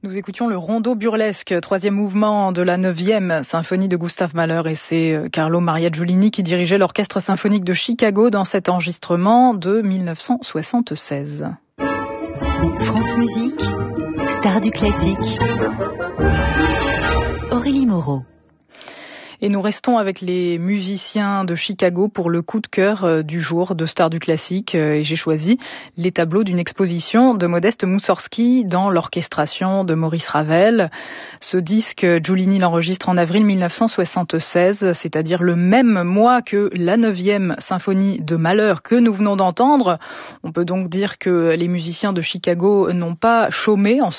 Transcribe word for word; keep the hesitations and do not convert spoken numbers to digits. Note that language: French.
Nous écoutions le rondo burlesque, troisième mouvement de la neuvième symphonie de Gustav Mahler, et c'est Carlo Maria Giulini qui dirigeait l'orchestre symphonique de Chicago dans cet enregistrement de mille neuf cent soixante-seize. France Musique, star du classique, Aurélie Moreau. Et nous restons avec les musiciens de Chicago pour le coup de cœur du jour de Stars du Classique. Et j'ai choisi les tableaux d'une exposition de Modeste Moussorgsky dans l'orchestration de Maurice Ravel. Ce disque, Giulini l'enregistre en avril mille neuf cent soixante-seize, c'est-à-dire le même mois que la neuvième symphonie de Mahler que nous venons d'entendre. On peut donc dire que les musiciens de Chicago n'ont pas chômé en